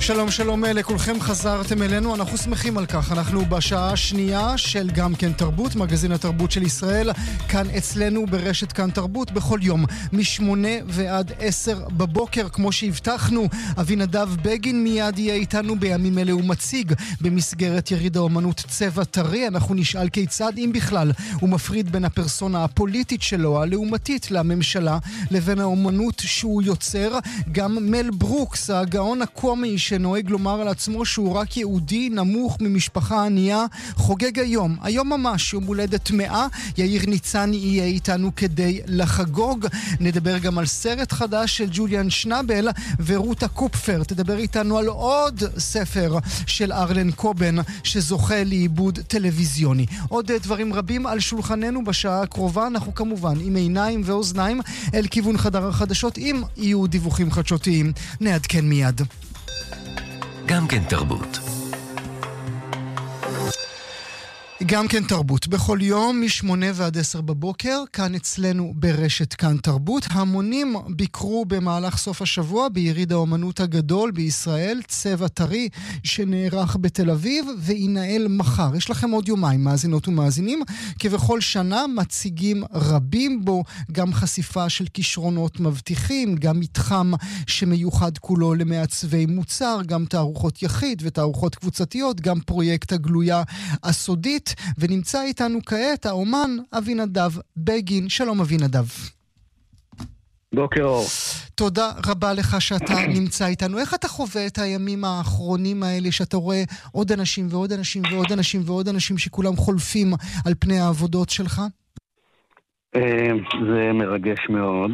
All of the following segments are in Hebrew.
שלום שלום לכולכם, חזרתם אלינו, אנחנו שמחים על כך. אנחנו בשעה השנייה של גם כן תרבות, מגזין התרבות של ישראל, כאן אצלנו ברשת כאן תרבות, בכל יום מ8 ועד 10 בבוקר, כמו שהבטחנו. אבינדב בגין מיד יהיה איתנו בימים אלה, הוא מציג במסגרת יריד האומנות צבע טרי. אנחנו נשאל כיצד, אם בכלל, הוא מפריד בין הפרסונה הפוליטית שלו, הלאומתית לממשלה, לבין האומנות שהוא יוצר. גם מל ברוקס, הגאון הקומי שנוהג לומר על עצמו שהוא רק יהודי נמוך ממשפחה ענייה, חוגג היום ממש, יום הולדת 100. יאיר ניצני יהיה איתנו כדי לחגוג. נדבר גם על סרט חדש של ג'וליאן שנבל, ורותה קופפר תדבר איתנו על עוד ספר של ארלן קובן שזוכה לעיבוד טלוויזיוני. עוד דברים רבים על שולחננו בשעה הקרובה. אנחנו כמובן עם עיניים ואוזניים אל כיוון חדר החדשות, אם יהיו דיווחים חדשותיים נעדכן מיד. גם כן תרבות. גם כן תרבות, בכל יום מ8 ועד 10 בבוקר, כאן אצלנו ברשת כאן תרבות. המונים ביקרו במהלך סוף השבוע ביריד האומנות הגדול בישראל, צבע טרי, שנערך בתל אביב וינהל מחר. יש לכם עוד יומיים, מאזינות ומאזינים, כבכל שנה מציגים רבים בו, גם חשיפה של כישרונות מבטיחים, גם מתחם שמיוחד כולו למעצבי מוצר, גם תערוכות יחיד ותערוכות קבוצתיות, גם פרויקט הגלויה הסודית. ונמצא איתנו כעת האומן אבינדב בגין. שלום אבינדב. בוקר אור. תודה רבה לך שאתה נמצא איתנו. איך אתה חווה את הימים האחרונים האלה, שאתה רואה עוד אנשים ועוד אנשים ועוד אנשים ועוד אנשים שכולם חולפים על פני העבודות שלך? זה מרגש מאוד,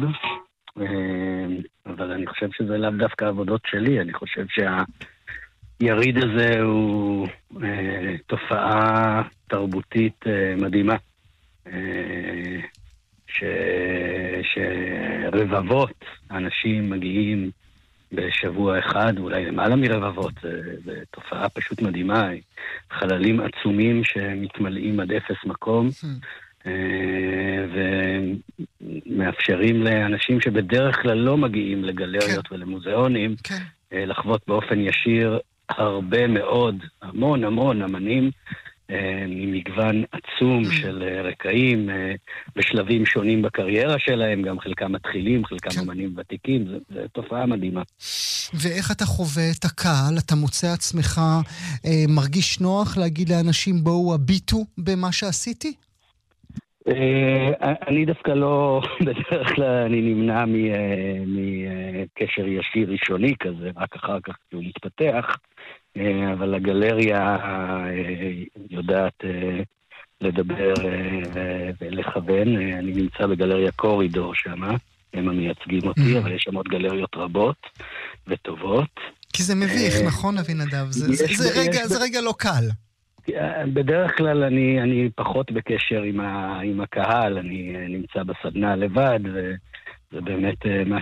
אבל אני חושב שזה לאו דווקא העבודות שלי. אני חושב היריד הזה הוא תופעה תרבותית מדהימה, שרבבות אנשים מגיעים בשבוע אחד, אולי למעלה מרבבות. זו תופעה פשוט מדהימה, חללים עצומים שמתמלאים עד אפס מקום, ומאפשרים לאנשים שבדרך כלל לא מגיעים לגלריות ולמוזיאונים לחוות באופן ישיר הרבה מאוד, המון אמנים ממגוון עצום של רקעים בשלבים שונים בקריירה שלהם, גם חלקם מתחילים, חלקם אמנים ותיקים. זו תופעה מדהימה. ואיך אתה חווה את הקהל? אתה מוצא עצמך מרגיש נוח להגיד לאנשים בואו הביטו במה שעשיתי? אני דווקא לא, בדרך כלל אני נמנע מקשר ישיר ראשוני כזה, רק אחר כך שהוא מתפתח, אבל הגלריה יודעת לדבר ולכוון. אני נמצא בגלריה קורידור שם, הם המייצגים אותי, אבל יש שם עוד גלריות רבות וטובות. כי זה מביך, נכון אבינדב? זה רגע לא קל. בדרך כלל אני פחות בקשר עם הקהל, אני נמצא בסדנה לבד, וזה באמת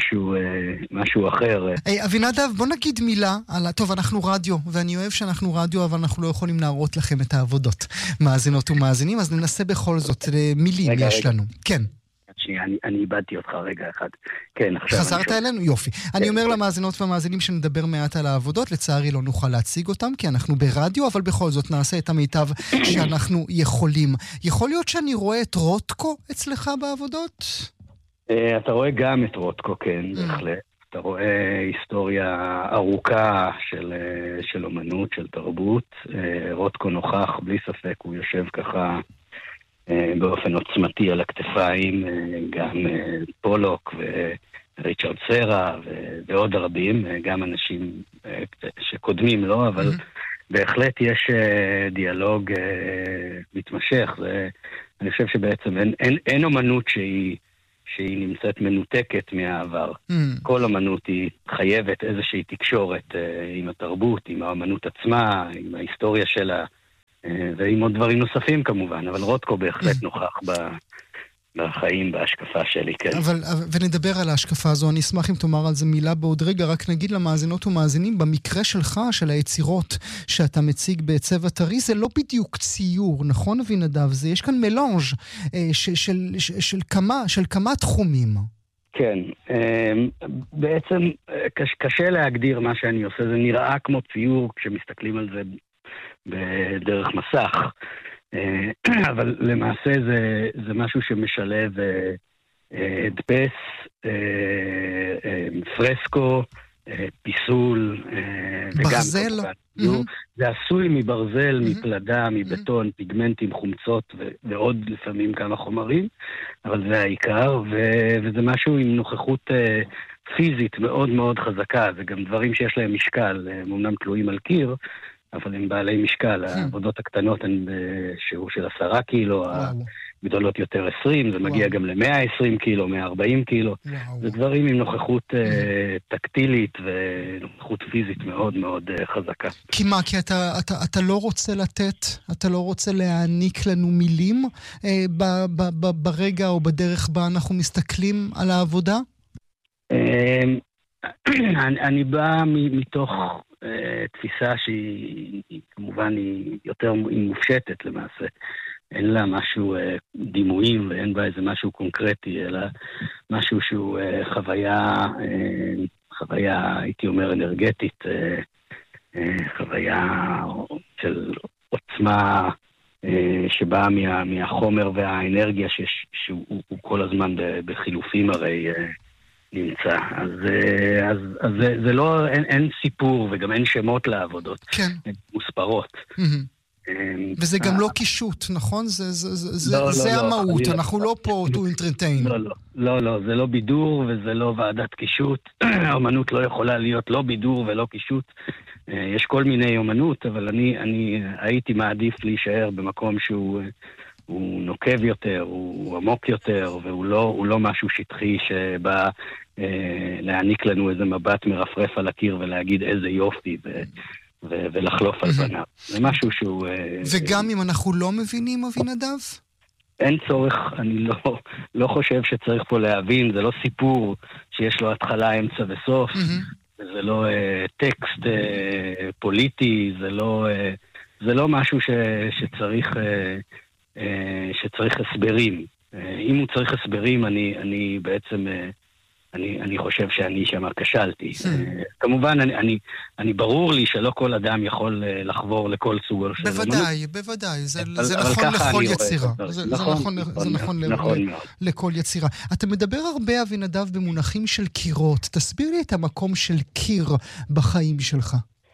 משהו אחר. אבינדב, בוא נגיד מילה על... טוב, אנחנו רדיו, ואני אוהב שאנחנו רדיו, אבל אנחנו לא יכולים להראות לכם את העבודות, מאזינות ומאזינים, אז ננסה בכל זאת, מילים יש לנו. כן. אני איבדתי אותך רגע אחד. כן, עכשיו... חזרת אלינו? יופי. אני אומר למאזינות והמאזינים שנדבר מעט על העבודות, לצערי לא נוכל להציג אותם, כי אנחנו ברדיו, אבל בכל זאת נעשה את המיטב שאנחנו יכולים. יכול להיות שאני רואה את רוטקו אצלך בעבודות? אתה רואה גם את רוטקו, כן, בהחלט. אתה רואה היסטוריה ארוכה של אומנות, של תרבות. רוטקו נוכח, בלי ספק, הוא יושב ככה באופן עוצמתי על הכתפיים, גם פולוק וריצ'רד סרה ועוד רבים, גם אנשים שקודמים לו, אבל בהחלט יש דיאלוג מתמשך. אני חושב שבעצם אין אומנות שהיא נמצאת מנותקת מהעבר. כל אומנות היא חייבת איזושהי תקשורת עם התרבות, עם האומנות עצמה, עם ההיסטוריה שלה, ועם עוד דברים נוספים כמובן, אבל רוטקו בהחלט נוכח בחיים, בהשקפה שלי, כן. ונדבר על ההשקפה הזו, אני אשמח אם תאמר על זה מילה בעוד רגע, רק נגיד למאזינות ומאזינים, במקרה שלך, של היצירות שאתה מציג בצבע טרי, זה לא בדיוק ציור, נכון אבינדב? יש כאן מלאנג' של כמה תחומים. כן, בעצם קשה להגדיר מה שאני עושה, זה נראה כמו ציור כשמסתכלים על זה בדרך מסך, אבל למעשה זה משהו שמשלב הדפס, פרסקו, פיסול, ברזל? זה עשוי מברזל, מפלדה, מבטון, פיגמנטים, חומצות ועוד לפעמים כמה חומרים, אבל זה העיקר, וזה משהו עם נוכחות פיזית מאוד מאוד חזקה, זה גם דברים שיש להם משקל, הם אומנם תלויים על קיר, אבל הם בעלי משקל, העבודות הקטנות הן בשיעור של 10 קילו, הגדולות יותר 20, זה מגיע גם ל-120 קילו, 140 קילו, זה דברים עם נוכחות טקטילית ונוכחות פיזית מאוד מאוד חזקה. כי מה? כי אתה לא רוצה לתת, אתה לא רוצה להעניק לנו מילים ברגע או בדרך בה אנחנו מסתכלים על העבודה? אני בא מתוך תפיסה שהיא כמובן היא יותר מופשטת למעשה. אין לה משהו דימויים ואין בה איזה משהו קונקרטי, אלא משהו שהוא חוויה, הייתי אומר, אנרגטית, חוויה של עוצמה שבאה מהחומר והאנרגיה שהוא כל הזמן בחילופים הרי נמצא. אז זה לא, אין סיפור וגם אין שמות לעבודות. כן. הן מוספרות. וזה גם לא קישוט, נכון? זה המהות, אנחנו לא פה to entertain. לא, זה לא בידור וזה לא ועדת קישוט. האמנות לא יכולה להיות לא בידור ולא קישוט. יש כל מיני אומנות, אבל אני הייתי מעדיף להישאר במקום שהוא נוקב יותר, הוא עמוק יותר, והוא לא משהו שטחי שבא להעניק לנו איזה מבט מרפרף על הקיר ולהגיד איזה יופי ולחלוף על פניו. זה משהו שהוא... וגם אם אנחנו לא מבינים, אבינדב? אין צורך, אני לא חושב שצריך פה להבין, זה לא סיפור שיש לו התחלה, אמצע וסוף, זה לא טקסט פוליטי, זה לא משהו שצריך הסברים. אם הוא צריך הסברים, אני בעצם... אני חושב שאני שם כשלתי. כמובן, אני ברור לי שלא כל אדם יכול לחבור לכל סוג של אומנות. בוודאי. זה נכון לכל יצירה. זה נכון לכל יצירה. אתה מדבר הרבה, אבינדב, במונחים של קירות. תסביר לי את המקום של קיר בחיים שלך.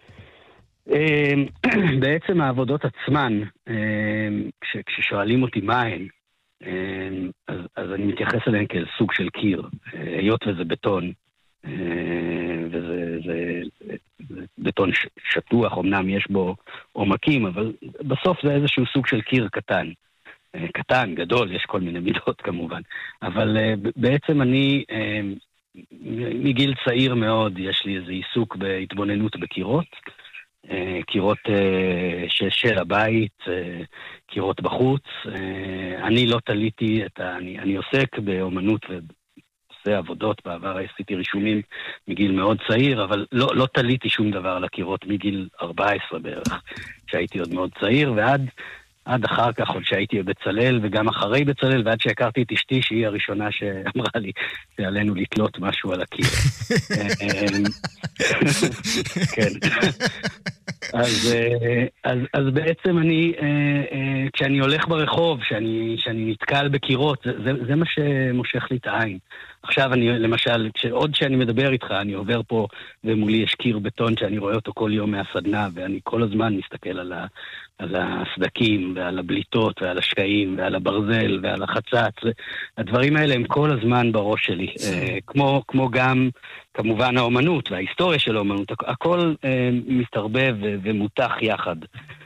בעצם העבודות עצמן, כששואלים אותי מה הן, אז אני מתייחס אליהם כאל סוג של קיר, היות וזה בטון, וזה בטון שטוח, אמנם יש בו עומקים, אבל בסוף זה איזשהו סוג של קיר קטן, גדול, יש כל מיני מידות כמובן, אבל בעצם אני מגיל צעיר מאוד יש לי איזה עיסוק בהתבוננות בקירות, קירות של הבית, קירות בחוץ. אני לא תליתי אני עוסק באומנות ועושה עבודות, בעבר עשיתי רישומים מגיל מאוד צעיר, אבל לא תליתי שום דבר לקירות מגיל 14 בערך, שהייתי עוד מאוד צעיר, ועד אחר כך, עוד שהייתי בבצלאל, וגם אחרי בצלאל, ועד שהכרתי את אשתי, שהיא הראשונה שאמרה לי שעלינו לתלות משהו על הקיר. כן. אז בעצם כשאני הולך ברחוב, שאני נתקל בקירות, זה מה שמושך לי את העין. עכשיו למשל, עוד שאני מדבר איתך, אני עובר פה ומולי יש קיר בטון שאני רואה אותו כל יום מהסדנה, ואני כל הזמן מסתכל על הסדקים ועל הבליטות ועל השקעים ועל הברזל ועל החצץ. הדברים האלה הם כל הזמן בראש שלי. כמו גם כמובן האומנות וההיסטוריה של האומנות. הכל מתערבב ומותח יחד.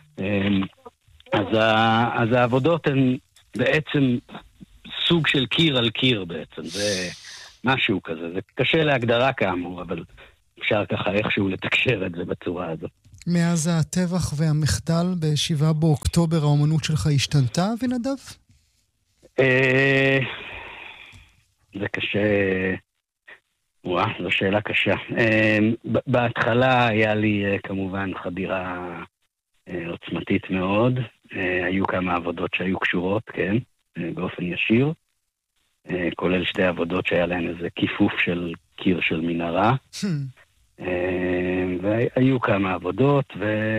אז העבודות הן בעצם סוג של קיר על קיר בעצם. זה משהו כזה. זה קשה להגדרה כאמור, אבל אפשר ככה איכשהו לתקשר את זה בצורה הזאת. מאז הטבח והמחדל ב7 באוקטובר האומנות שלך השתנתה, אבינדב? זה קשה... זו שאלה קשה. בהתחלה היה לי כמובן חדירה עוצמתית מאוד. היו כמה עבודות שהיו קשורות, כן, באופן ישיר. כולל שתי עבודות שהיה להן איזה כיפוף של קיר של מנהרה. והיו כמה עבודות,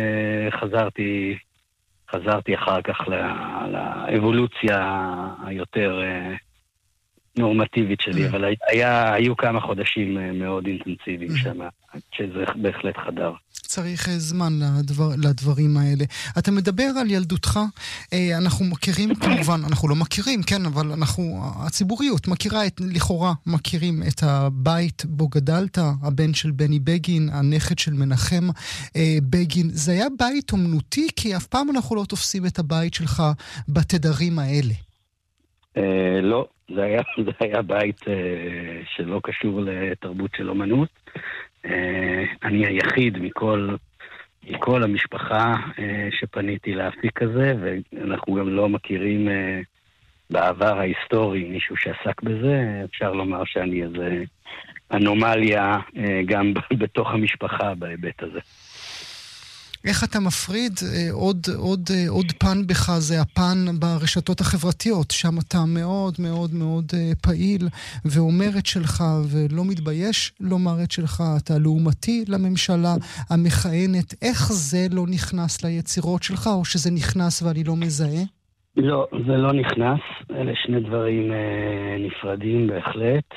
וחזרתי אחר כך לאבולוציה היותר נורמטיבית שלי, אבל היו כמה חודשים מאוד אינטנסיביים שם, שזה בהחלט חדר. צריך זמן לדברים האלה. אתה מדבר על ילדותך, אנחנו מכירים כמובן, אנחנו לא מכירים, כן, אבל הציבוריות מכירה, לכאורה מכירים את הבית בו גדלת, הבן של בני בגין, הנכד של מנחם בגין. זה היה בית אומנותי, כי אף פעם אנחנו לא תופסים את הבית שלך בתדרים האלה. לא, זה היה בית שלא קשור לתרבות של אומנות. אני היחיד מכל המשפחה שפניתי להפיק הזה, ואנחנו גם לא מכירים בעבר ההיסטורי מישהו שעסק בזה. אפשר לומר שאני איזה אנומליה גם בתוך המשפחה בהיבט הזה. איך אתה מפריד? עוד פן בך זה הפן ברשתות החברתיות, שם אתה מאוד מאוד מאוד פעיל ואומר את שלך ולא מתבייש לומר את שלך, אתה לעומתי לממשלה המכהנת. איך זה לא נכנס ליצירות שלך, או שזה נכנס ואני לא מזהה? לא, זה לא נכנס. אלה שני דברים נפרדים בהחלט.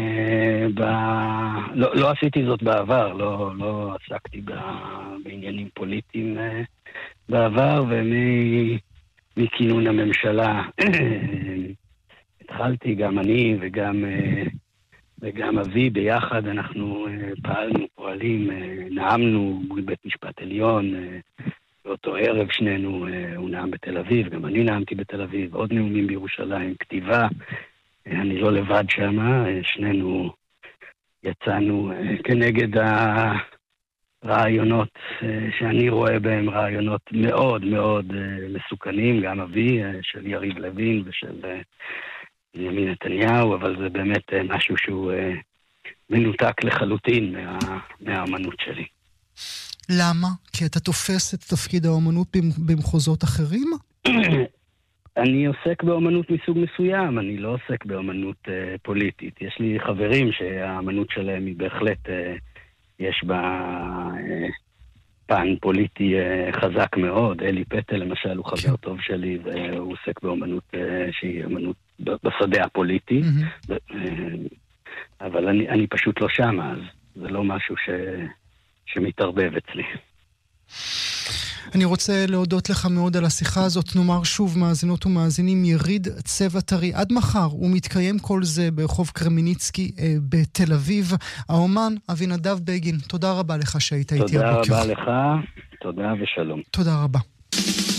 לא עשיתי זאת בעבר, לא עסקתי בעניינים פוליטיים בעבר, ומכינון הממשלה התחלתי, גם אני וגם אבי ביחד, אנחנו פועלים, נאמנו מול בית משפט עליון, באותו ערב שנינו, הוא נאם בתל אביב, גם אני נאמתי בתל אביב, עוד נאומים בירושלים, כתיבה, אני לא לבד שם, שנינו יצאנו כנגד הרעיונות שאני רואה בהם רעיונות מאוד מאוד מסוכנים, גם אבי, של יריב לוין ושל בנימין נתניהו, אבל זה באמת משהו שהוא מנותק לחלוטין מהאמנות שלי. למה? כי אתה תופס את תפקיד האמנות במחוזות אחרים? אני עוסק באמנות מסוג מסוים, אני לא עוסק באמנות פוליטית. יש לי חברים שהאמנות שלהם היא בהחלט, יש בה פן פוליטי חזק מאוד. אלי פטל למשל הוא חבר טוב שלי, והוא עוסק באמנות שהיא אמנות בשדה הפוליטי. אבל אני פשוט לא שם, אז זה לא משהו שמתערבב אצלי. אני רוצה להודות לך מאוד על השיחה הזאת. נאמר שוב, מאזינות ומאזינים, יריד צבע טרי. עד מחר הוא מתקיים כל זה ברחוב קרמיניצקי בתל אביב. האומן אבינדב בגין, תודה רבה לך שהיית איתי הבוקר. תודה רבה לך, תודה ושלום. תודה רבה.